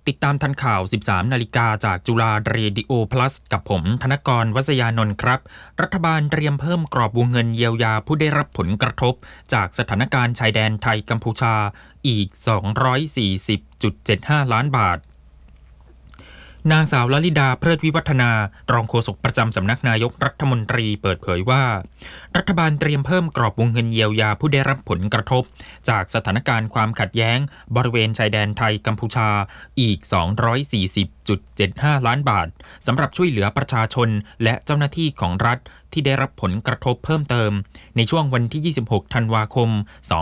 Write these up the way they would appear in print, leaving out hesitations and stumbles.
ติดตามทันข่าว 13 นาฬิกาจากจุฬาเรดิโอพลัสกับผมธนกร วัษยานนท์ครับรัฐบาลเตรียมเพิ่มกรอบวงเงินเยียวยาผู้ได้รับผลกระทบจากสถานการณ์ชายแดนไทยกัมพูชาอีก 240.75 ล้านบาทนางสาวลลิดาเพลิดวิวัฒนารองโฆษกประจำสำนักนายกรัฐมนตรีเปิดเผยว่ารัฐบาลเตรียมเพิ่มกรอบวงเงินเยียวยาผู้ได้รับผลกระทบจากสถานการณ์ความขัดแย้งบริเวณชายแดนไทยกัมพูชาอีก 240.75 ล้านบาทสำหรับช่วยเหลือประชาชนและเจ้าหน้าที่ของรัฐที่ได้รับผลกระทบเพิ่มเติมในช่วงวันที่ 26 ธันวาคม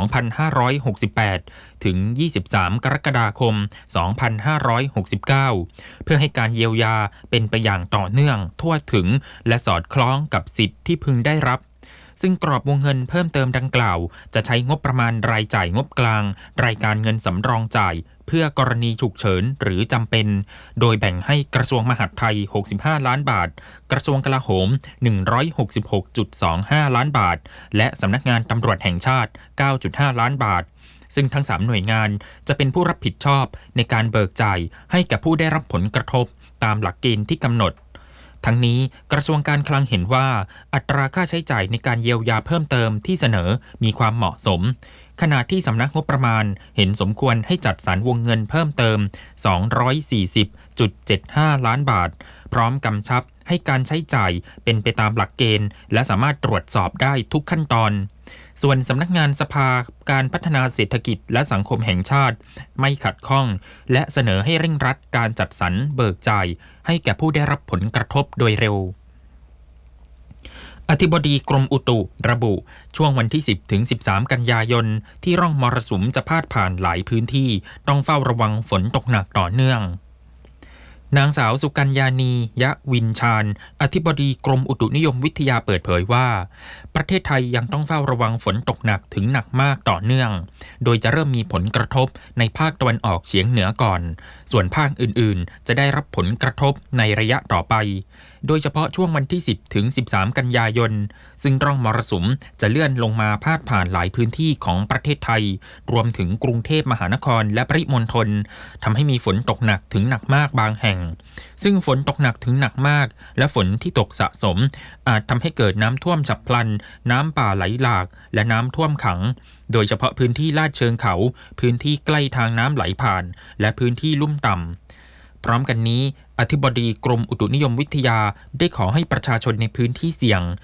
2568 ถึง 23 กรกฎาคม 2569 เพื่อให้การเยียวยาเป็นไปอย่างต่อเนื่องทั่วถึงและสอดคล้องกับสิทธิที่พึงได้รับซึ่งกรอบวงเงินเพิ่มเติมดังกล่าวจะใช้งบประมาณรายจ่ายงบกลางรายการเงินสำรองจ่ายเพื่อกรณีฉุกเฉินหรือจำเป็นโดยแบ่งให้กระทรวงมหาดไทย65ล้านบาทกระทรวงกลาโหม 166.25 ล้านบาทและสำนักงานตำรวจแห่งชาติ 9.5 ล้านบาทซึ่งทั้ง3หน่วยงานจะเป็นผู้รับผิดชอบในการเบิกจ่ายให้กับผู้ได้รับผลกระทบตามหลักเกณฑ์ที่กำหนดทั้งนี้กระทรวงการคลังเห็นว่าอัตราค่าใช้จ่ายในการเยียวยาเพิ่มเติมที่เสนอมีความเหมาะสมขณะที่สำนักงบประมาณเห็นสมควรให้จัดสรรวงเงินเพิ่มเติม 240.75 ล้านบาทพร้อมกำชับให้การใช้จ่ายเป็นไปตามหลักเกณฑ์และสามารถตรวจสอบได้ทุกขั้นตอนส่วนสำนักงานสภาการพัฒนาเศรษฐกิจและสังคมแห่งชาติไม่ขัดข้องและเสนอให้เร่งรัดการจัดสรรเบิกจ่ายให้แก่ผู้ได้รับผลกระทบโดยเร็วอธิบดีกรมอุตุระบุช่วงวันที่ 10 ถึง 13 กันยายนที่ร่องมรสุมจะพาดผ่านหลายพื้นที่ต้องเฝ้าระวังฝนตกหนักต่อเนื่องนางสาวสุกัญญานียะวินชาญอธิบดีกรมอุตุนิยมวิทยาเปิดเผยว่าประเทศไทยยังต้องเฝ้าระวังฝนตกหนักถึงหนักมากต่อเนื่องโดยจะเริ่มมีผลกระทบในภาคตะวันออกเฉียงเหนือก่อนส่วนภาคอื่นๆจะได้รับผลกระทบในระยะต่อไปโดยเฉพาะช่วงวันที่ 10 ถึง 13 กันยายนซึ่งร่องมรสุมจะเลื่อนลงมาพาดผ่านหลายพื้นที่ของประเทศไทยรวมถึงกรุงเทพมหานครและปริมณฑลทำให้มีฝนตกหนักถึงหนักมากบางแห่งซึ่งฝนตกหนักถึงหนักมากและฝนที่ตกสะสมอาจทำให้เกิดน้ำท่วมฉับพลันน้ำป่าไหลหลากและน้ำท่วมขังโดยเฉพาะพื้นที่ลาดเชิงเขาพื้นที่ใกล้ทางน้ำไหลผ่านและพื้นที่ลุ่มต่ำพร้อมกันนี้อธิบดีกรมอุตุนิยมวิทยาได้ขอให้ประชาชนในพื้นที่เสี่ยง